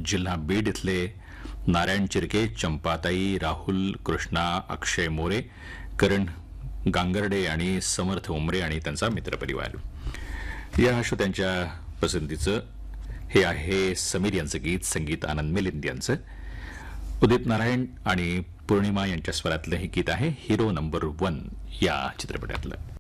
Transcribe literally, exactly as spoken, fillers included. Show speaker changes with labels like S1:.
S1: जिल्हा बीड इथले नारायण चिरके, चंपाताई, राहुल कृष्णा, अक्षय मोरे, करण गांगर्डे आणि समर्थ उमरे आणि त्यांचा मित्रपरिवार. या श्रोत्यांच्या पसंतीचं हे आहे समीर यांचं गीत. संगीत आनंद मिलिंद यांचं. उदित नारायण आणि पौर्णिमा यांच्या स्वरातलं हे गीत आहे हिरो नंबर वन या चित्रपटातलं.